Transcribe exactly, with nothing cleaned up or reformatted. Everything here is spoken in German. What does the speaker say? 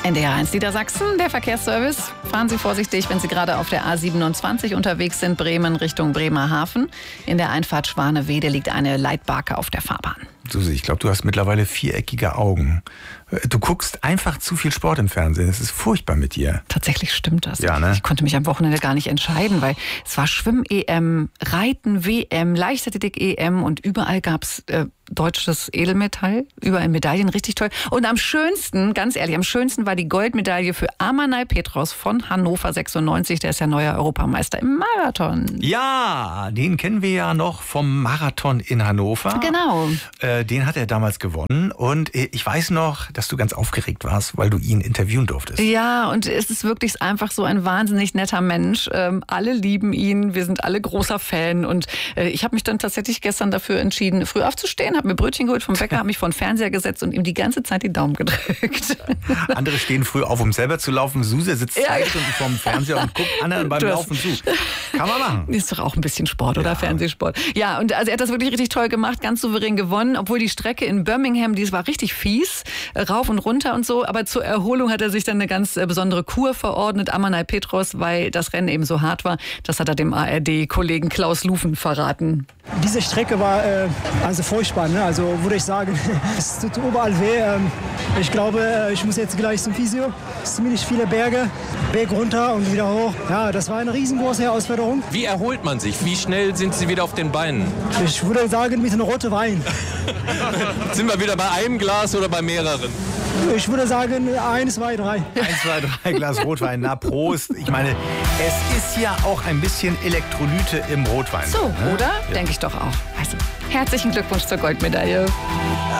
N D R eins Niedersachsen, der Verkehrsservice. Fahren Sie vorsichtig, wenn Sie gerade auf der A siebenundzwanzig unterwegs sind, Bremen Richtung Bremerhaven. In der Einfahrt Schwanewede liegt eine Leitbarke auf der Fahrbahn. Susi, ich glaube, du hast mittlerweile viereckige Augen. Du guckst einfach zu viel Sport im Fernsehen. Es ist furchtbar mit dir. Tatsächlich stimmt das. Ja, ne? Ich konnte mich am Wochenende gar nicht entscheiden, weil es war Schwimm-E M, Reiten-W M, Leichtathletik-E M und überall gab es äh, deutsches Edelmetall, überall Medaillen, richtig toll. Und am schönsten, ganz ehrlich, am schönsten war die Goldmedaille für Amanal Petros von Hannover sechsundneunzig. Der ist ja neuer Europameister im Marathon. Ja, den kennen wir ja noch vom Marathon in Hannover. Genau. Äh, den hat er damals gewonnen. Und äh, ich weiß noch, dass du ganz aufgeregt warst, weil du ihn interviewen durftest. Ja, und es ist wirklich einfach so ein wahnsinnig netter Mensch. Ähm, alle lieben ihn, wir sind alle großer Fan. Und äh, ich habe mich dann tatsächlich gestern dafür entschieden, früh aufzustehen, habe mir Brötchen geholt vom Bäcker, habe mich vor den Fernseher gesetzt und ihm die ganze Zeit die Daumen gedrückt. Andere stehen früh auf, um selber zu laufen. Suse sitzt Ja. zwei Stunden vorm Fernseher und guckt anderen beim Du hast- Laufen zu. Kann man machen. Ist doch auch ein bisschen Sport, oder? Ja. Fernsehsport. Ja, und also er hat das wirklich richtig toll gemacht, ganz souverän gewonnen, obwohl die Strecke in Birmingham, die war richtig fies, äh, rauf und runter und so, aber zur Erholung hat er sich dann eine ganz äh, besondere Kur verordnet, Amanal Petros, weil das Rennen eben so hart war. Das hat er dem A R D-Kollegen Klaus Lufen verraten. Diese Strecke war äh, also furchtbar, ne? Also würde ich sagen, es tut überall weh. Ähm, ich glaube, äh, ich muss jetzt gleich zum Physio. Es sind ziemlich viele Berge, Berg runter und wieder hoch. Ja, das war eine riesengroße Herausforderung. Wie erholt man sich? Wie schnell sind Sie wieder auf den Beinen? Ich würde sagen, mit einem roten Wein. Sind wir wieder bei einem Glas oder bei mehreren? Ich würde sagen, eins, zwei, drei. Eins, zwei, drei Glas Rotwein. Na, Prost. Ich meine, es ist ja auch ein bisschen Elektrolyte im Rotwein. So, ne? oder? Denke ich doch auch. Also, herzlichen Glückwunsch zur Goldmedaille.